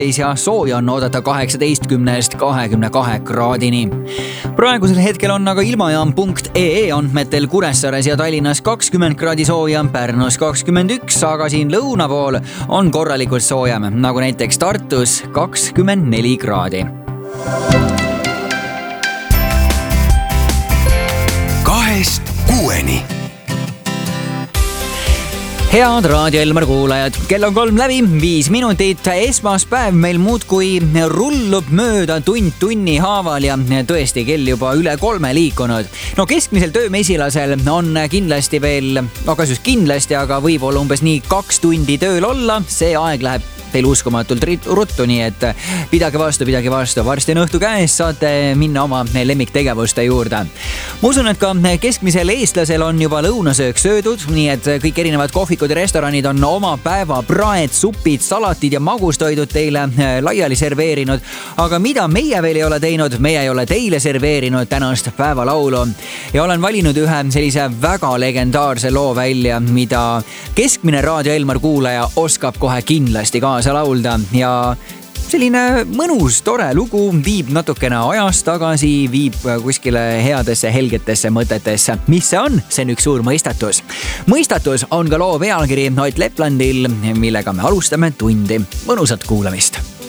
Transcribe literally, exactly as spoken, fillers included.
ja sooja on oodata kaheksateistkümnest kahekümne kahe kraadini. Praegusel hetkel on aga ilmajaam punkt ee andmetel Kuressaares ja Tallinnas kakskümmend kraadi sooja, Pärnus kakskümmend üks, aga siin lõuna pool on korralikult soojem, nagu näiteks Tartus kakskümmend neli kraadi. Kahest kuueni. Head Raadio Elmar kuulajad, kell on kolm läbi, viis minutit, esmaspäev meil muudkui rullub mööda tund tunni haaval ja tõesti kell juba üle kolme liikunud. No keskmisel töömesilasel on kindlasti veel, no kas just kindlasti, aga võib-olla umbes nii kaks tundi tööl olla, see aeg läheb teil uskumatult ruttu, nii et pidage vastu, pidage vastu. Varsti on õhtu käes, saate minna oma lemmiktegevuste juurde. Ma usun, et ka keskmisel eestlasel on juba lõunasöök söödud, nii et kõik erinevad kohvikud ja restoranid on oma päeva praed, supid, salatid ja magustoidud teile laiali serveerinud. Aga mida meie veel ei ole teinud, meie ei ole teile serveerinud tänast päevalaulu. Ja olen valinud ühe sellise väga legendaarse loo välja, mida keskmine Raadio Elmar kuulaja oskab kohe kindlasti kaasa laulda ja selline mõnus, tore lugu viib natukene ajast tagasi, viib kuskile headesse, helgetesse mõtetesse. Mis see on? See on üks suur mõistatus. Mõistatus on ka loo pealkiri Ott Leplandil, millega me alustame tundi. Mõnusat kuulamist!